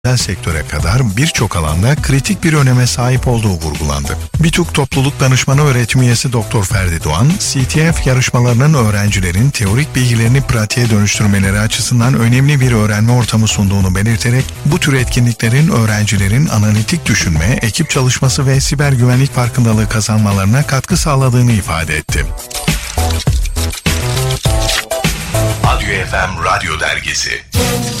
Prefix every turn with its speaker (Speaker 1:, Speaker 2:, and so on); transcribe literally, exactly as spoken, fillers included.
Speaker 1: özel sektöre kadar birçok alanda kritik bir öneme sahip olduğu vurgulandı. BİTÜK Topluluk Danışmanı Öğretim Üyesi Doktor Ferdi Doğan, C T F yarışmalarının öğrencilerin teorik bilgilerini pratiğe dönüştürmeleri açısından önemli bir öğrenme ortamı sunduğunu belirterek, bu tür etkinliklerin öğrencilerin analitik düşünme, ekip çalışması ve siber güvenlik farkındalığı kazanmalarına katkı sağladığını ifade etti.
Speaker 2: Radyo F M Radyo Dergisi.